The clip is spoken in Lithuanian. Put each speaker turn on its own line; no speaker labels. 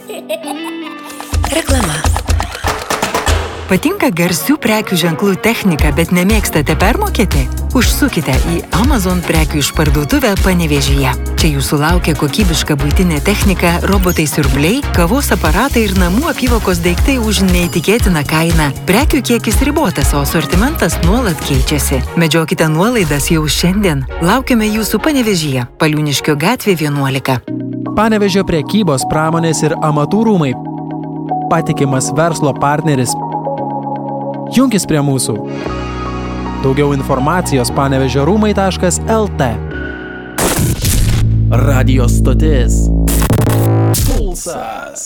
Reklama.
Patinka garsių prekių ženklų technika, bet nemėgstate permokėti? Užsukite į Amazon prekių išparduotuvę Panevėžyje. Čia jūsų laukia kokybiška buitinė technika, robotai siurbliai, kavos aparatai ir namų apyvokos daiktai už neįtikėtiną kainą. Prekių kiekis ribotas, o asortimentas nuolat keičiasi. Medžiokite nuolaidas jau šiandien. Laukiame jūsų Panevėžyje, Paliūniškio gatvė 11.
Panevėžio prekybos, pramonės ir amatų rūmai. Patikimas verslo partneris. Junkis prie mūsų. Daugiau informacijos panevežiorūmai.lt. Radio stotis. Pulsas.